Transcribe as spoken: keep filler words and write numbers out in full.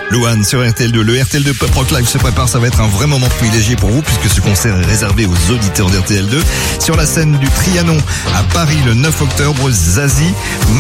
Louane sur R T L deux. Le R T L deux Pop Rock Live se prépare, ça va être un vrai moment privilégié pour vous puisque ce concert est réservé aux auditeurs d'R T L deux. Sur la scène du Trianon à Paris le neuf octobre, Zazie,